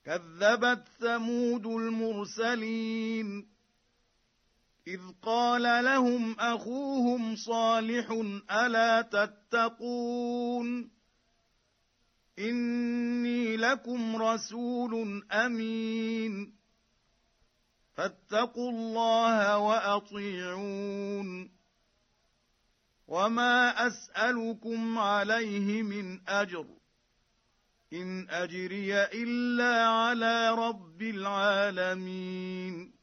كذبت ثمود المرسلين إذ قال لهم أخوهم صالح ألا تتقون إني لكم رسول أمين فاتقوا الله وأطيعون وما أسألكم عليه من أجر إن أجري إلا على رب العالمين